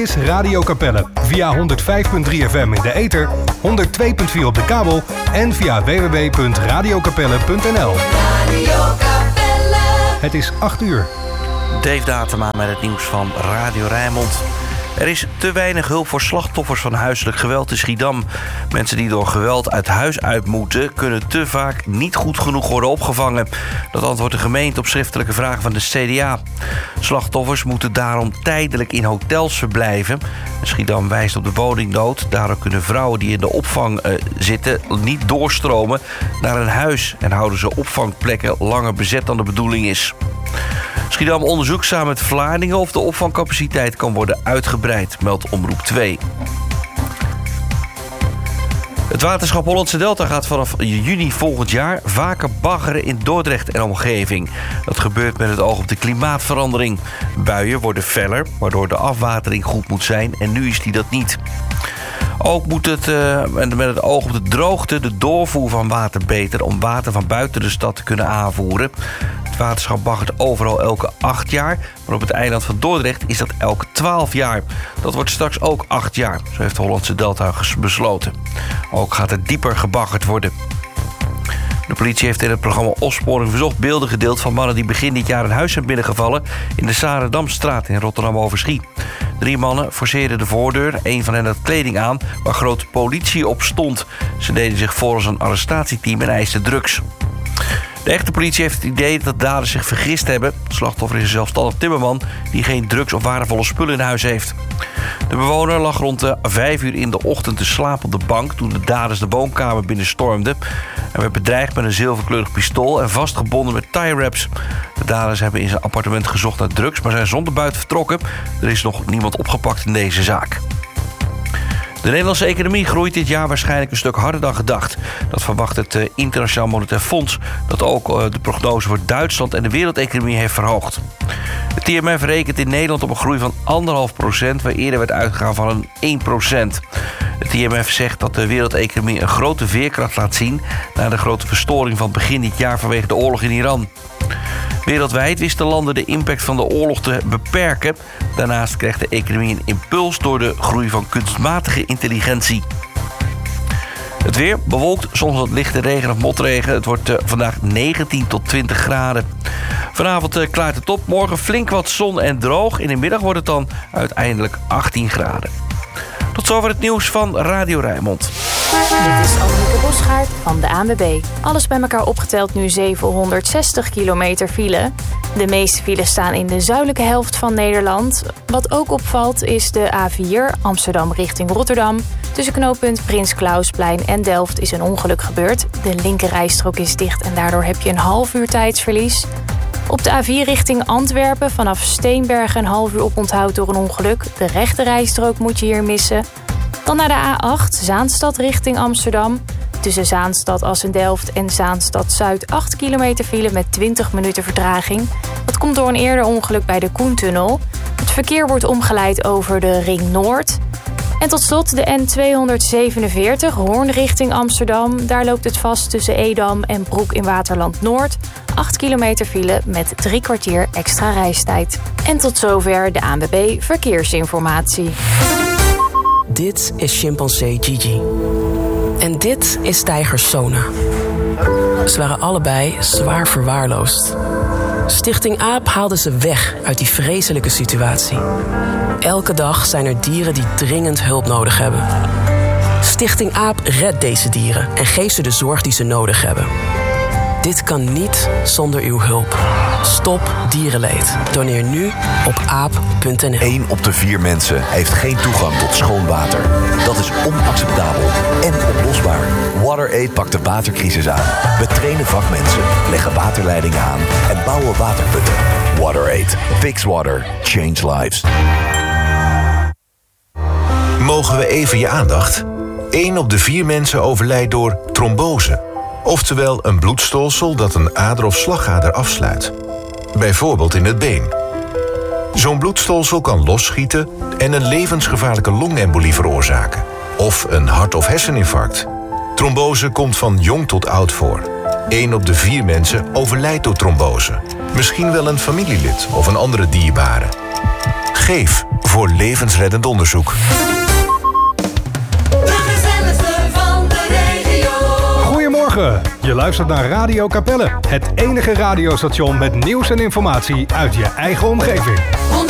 is Radio Capelle. Via 105.3 FM in de ether, 102.4 op de kabel en via www.radiocapelle.nl. Radio Capelle. Het is 8 uur. Dave Datema met het nieuws van Radio Rijnmond. Er is te weinig hulp voor slachtoffers van huiselijk geweld in Schiedam. Mensen die door geweld uit huis uit moeten, kunnen te vaak niet goed genoeg worden opgevangen. Dat antwoordt de gemeente op schriftelijke vragen van de CDA. Slachtoffers moeten daarom tijdelijk in hotels verblijven. Schiedam wijst op de woningnood. Daardoor kunnen vrouwen die in de opvang zitten niet doorstromen naar een huis en houden ze opvangplekken langer bezet dan de bedoeling is. Schiedam onderzoekt samen met Vlaardingen of de opvangcapaciteit kan worden uitgebreid, meldt Omroep 2. Het waterschap Hollandse Delta gaat vanaf juni volgend jaar vaker baggeren in Dordrecht en omgeving. Dat gebeurt met het oog op de klimaatverandering. Buien worden feller, waardoor de afwatering goed moet zijn en nu is die dat niet. Ook moet het met het oog op de droogte de doorvoer van water beter om water van buiten de stad te kunnen aanvoeren. Het waterschap baggert overal elke 8 jaar, maar op het eiland van Dordrecht is dat elke 12 jaar. Dat wordt straks ook 8 jaar, zo heeft de Hollandse Delta besloten. Ook gaat er dieper gebaggerd worden. De politie heeft in het programma Opsporing Verzocht beelden gedeeld van mannen die begin dit jaar een huis zijn binnengevallen in de Sarendamstraat in Rotterdam-Overschie. 3 mannen forceerden de voordeur. 1 van hen had kleding aan waar grote politie op stond. Ze deden zich voor als een arrestatieteam en eisten drugs. De echte politie heeft het idee dat de daders zich vergist hebben. Het slachtoffer is een zelfstandig timmerman die geen drugs of waardevolle spullen in huis heeft. De bewoner lag rond de 5 uur in de ochtend te slapen op de bank toen de daders de woonkamer binnenstormden. Hij werd bedreigd met een zilverkleurig pistool en vastgebonden met tie-wraps. De daders hebben in zijn appartement gezocht naar drugs, maar zijn zonder buiten vertrokken. Er is nog niemand opgepakt in deze zaak. De Nederlandse economie groeit dit jaar waarschijnlijk een stuk harder dan gedacht. Dat verwacht het Internationaal Monetair Fonds, dat ook de prognose voor Duitsland en de wereldeconomie heeft verhoogd. Het TMF rekent in Nederland op een groei van 1,5%, waar eerder werd uitgegaan van een 1%. Het IMF zegt dat de wereldeconomie een grote veerkracht laat zien na de grote verstoring van begin dit jaar vanwege de oorlog in Iran. Wereldwijd wisten landen de impact van de oorlog te beperken. Daarnaast krijgt de economie een impuls door de groei van kunstmatige intelligentie. Het weer bewolkt, soms wat lichte regen of motregen. Het wordt vandaag 19 tot 20 graden. Vanavond klaart het op, morgen flink wat zon en droog. In de middag wordt het dan uiteindelijk 18 graden. Tot zover het nieuws van Radio Rijnmond. Dit is Annemieke Bosgaard van de ANWB. Alles bij elkaar opgeteld nu 760 kilometer file. De meeste files staan in de zuidelijke helft van Nederland. Wat ook opvalt is de A4 Amsterdam richting Rotterdam. Tussen knooppunt Prins Clausplein en Delft is een ongeluk gebeurd. De linkerrijstrook is dicht en daardoor heb je een half uur tijdsverlies. Op de A4 richting Antwerpen vanaf Steenbergen een half uur oponthoud door een ongeluk. De rechterrijstrook moet je hier missen. Dan naar de A8 Zaanstad richting Amsterdam. Tussen Zaanstad Assendelft en Zaanstad Zuid 8 kilometer file met 20 minuten vertraging. Dat komt door een eerder ongeluk bij de Koentunnel. Het verkeer wordt omgeleid over de Ring Noord. En tot slot de N247 Hoorn richting Amsterdam. Daar loopt het vast tussen Edam en Broek in Waterland Noord. 8 kilometer file met 3 kwartier extra reistijd. En tot zover de ANWB Verkeersinformatie. Dit is chimpansee Gigi. En dit is tijger Sona. Ze waren allebei zwaar verwaarloosd. Stichting AAP haalde ze weg uit die vreselijke situatie. Elke dag zijn er dieren die dringend hulp nodig hebben. Stichting AAP redt deze dieren en geeft ze de zorg die ze nodig hebben. Dit kan niet zonder uw hulp. Stop dierenleed. Doneer nu op aap.nl. 1 op de 4 mensen heeft geen toegang tot schoon water. Dat is onacceptabel en oplosbaar. WaterAid pakt de watercrisis aan. We trainen vakmensen, leggen waterleidingen aan en bouwen waterputten. WaterAid. Fix water. Change lives. Mogen we even je aandacht? 1 op de 4 mensen overlijdt door trombose. Oftewel een bloedstolsel dat een ader of slagader afsluit. Bijvoorbeeld in het been. Zo'n bloedstolsel kan losschieten en een levensgevaarlijke longembolie veroorzaken. Of een hart- of herseninfarct. Trombose komt van jong tot oud voor. 1 op de 4 mensen overlijdt door trombose. Misschien wel een familielid of een andere dierbare. Geef voor levensreddend onderzoek. De gezelligste van de regio. Goedemorgen, je luistert naar Radio Capelle. Het enige radiostation met nieuws en informatie uit je eigen omgeving.